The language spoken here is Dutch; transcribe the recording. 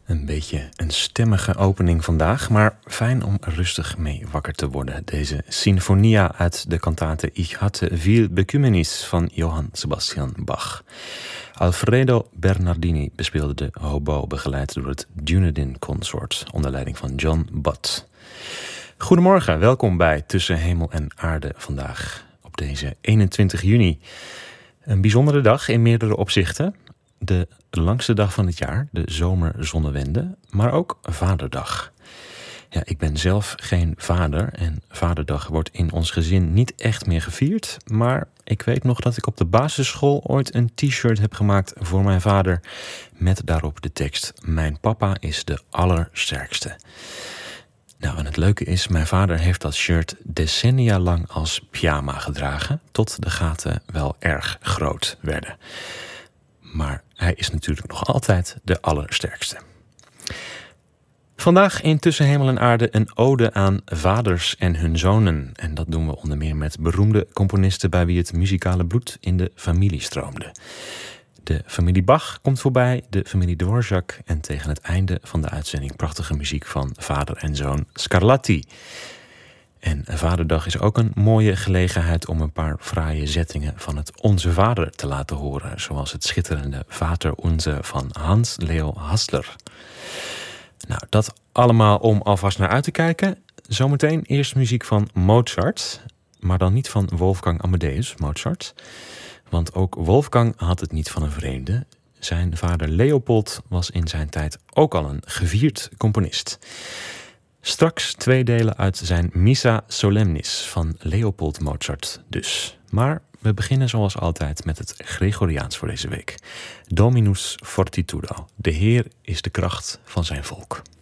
Een beetje een stemmige opening vandaag, maar fijn om rustig mee wakker te worden. Deze sinfonia uit de kantate Ich hatte viel Bekümmernis van Johann Sebastian Bach. Alfredo Bernardini bespeelde de hobo, begeleid door het Dunedin Consort onder leiding van John Butt. Goedemorgen, welkom bij Tussen Hemel en Aarde vandaag op deze 21 juni. Een bijzondere dag in meerdere opzichten. De langste dag van het jaar, de zomerzonnewende, maar ook Vaderdag. Ja, ik ben zelf geen vader en Vaderdag wordt in ons gezin niet echt meer gevierd. Maar ik weet nog dat ik op de basisschool ooit een t-shirt heb gemaakt voor mijn vader met daarop de tekst: mijn papa is de allersterkste. Nou, en het leuke is, mijn vader heeft dat shirt decennia lang als pyjama gedragen, tot de gaten wel erg groot werden. Maar hij is natuurlijk nog altijd de allersterkste. Vandaag in Tussen Hemel en Aarde een ode aan vaders en hun zonen. En dat doen we onder meer met beroemde componisten bij wie het muzikale bloed in de familie stroomde. De familie Bach komt voorbij, de familie Dvorak en tegen het einde van de uitzending prachtige muziek van vader en zoon Scarlatti. En Vaderdag is ook een mooie gelegenheid om een paar fraaie zettingen van het Onze Vader te laten horen, zoals het schitterende Vater Unser van Hans Leo Hassler. Nou, dat allemaal om alvast naar uit te kijken. Zometeen eerst muziek van Mozart, maar dan niet van Wolfgang Amadeus Mozart. Want ook Wolfgang had het niet van een vreemde. Zijn vader Leopold was in zijn tijd ook al een gevierd componist. Straks 2 delen uit zijn Missa Solemnis van Leopold Mozart dus. Maar we beginnen zoals altijd met het Gregoriaans voor deze week. Dominus fortitudo. De Heer is de kracht van zijn volk.